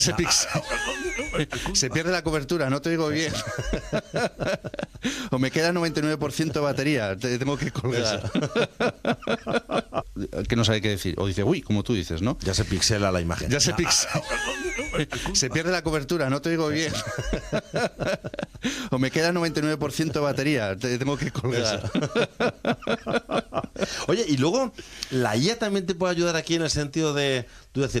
Se pierde la cobertura, no te oigo bien. O me queda 99% de batería, tengo que colgar. Que no sabe qué decir. O dice, uy, como tú dices, ¿no? Ya se pixela la imagen. Ya se pixela. Se pierde la cobertura, no te oigo bien. O me queda 99% de batería, tengo que colgar. Oye, y luego la IA también te puede ayudar aquí en el sentido de tú decir,